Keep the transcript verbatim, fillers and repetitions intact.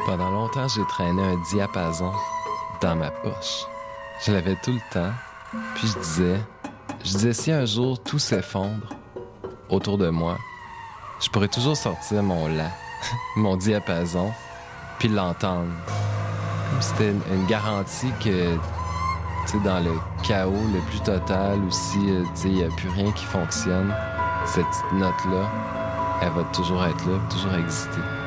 Pendant longtemps, j'ai traîné un diapason dans ma poche. Je l'avais tout le temps, puis je disais, je disais si un jour tout s'effondre autour de moi, je pourrais toujours sortir mon la, mon diapason, puis l'entendre. Comme c'était une, une garantie que, tu sais, dans le chaos le plus total, ou si, tu sais, il n'y a plus rien qui fonctionne, cette petite note-là, elle va toujours être là, toujours exister.